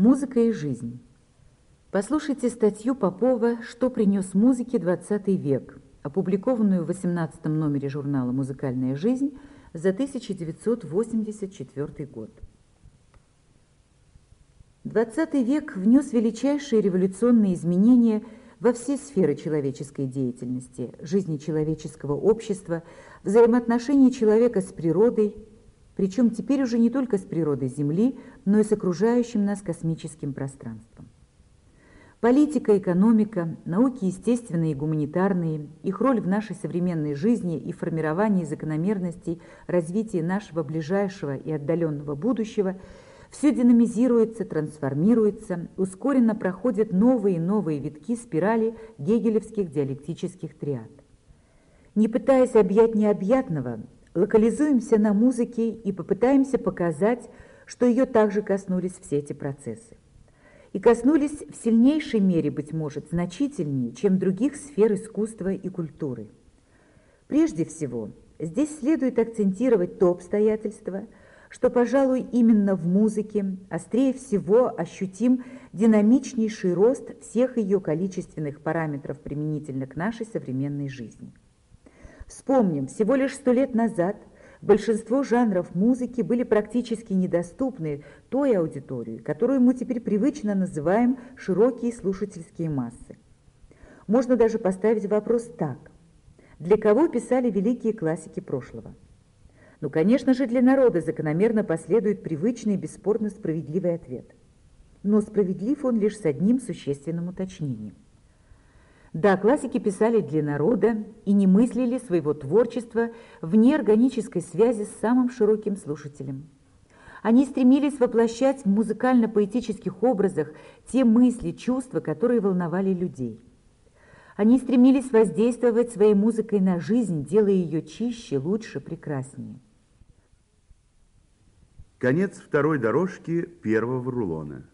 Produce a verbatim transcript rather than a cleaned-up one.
Музыка и жизнь. Послушайте статью Попова «Что принес музыке двадцатый век», опубликованную в восемнадцатом номере журнала «Музыкальная жизнь» за тысяча девятьсот восемьдесят четвёртый год. двадцатый век внес величайшие революционные изменения во все сферы человеческой деятельности, жизни человеческого общества, взаимоотношений человека с природой, причем теперь уже не только с природой Земли, но и с окружающим нас космическим пространством. Политика, экономика, науки естественные и гуманитарные, их роль в нашей современной жизни и формировании закономерностей развития нашего ближайшего и отдаленного будущего – все динамизируется, трансформируется, ускоренно проходят новые и новые витки спирали гегелевских диалектических триад. Не пытаясь объять необъятного, локализуемся на музыке и попытаемся показать, что ее также коснулись все эти процессы. И коснулись в сильнейшей мере, быть может, значительнее, чем других сфер искусства и культуры. Прежде всего, здесь следует акцентировать то обстоятельство, что, пожалуй, именно в музыке острее всего ощутим динамичнейший рост всех ее количественных параметров применительно к нашей современной жизни. Вспомним, всего лишь сто лет назад большинство жанров музыки были практически недоступны той аудитории, которую мы теперь привычно называем широкие слушательские массы. Можно даже поставить вопрос так: для кого писали великие классики прошлого? Ну, конечно же, для народа закономерно последует привычный и бесспорно справедливый ответ. Но справедлив он лишь с одним существенным уточнением. Да, классики писали для народа и не мыслили своего творчества вне органической связи с самым широким слушателем. Они стремились воплощать в музыкально-поэтических образах те мысли, чувства, которые волновали людей. Они стремились воздействовать своей музыкой на жизнь, делая ее чище, лучше, прекраснее. Конец второй дорожки первого рулона.